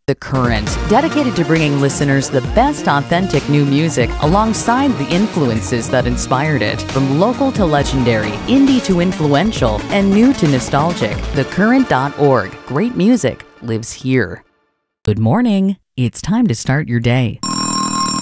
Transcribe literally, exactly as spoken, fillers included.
The Current, dedicated to bringing listeners the best authentic new music alongside the influences that inspired it. From local to legendary, indie to influential, and new to nostalgic, the current dot org. Great music lives here. Good morning. It's time to start your day.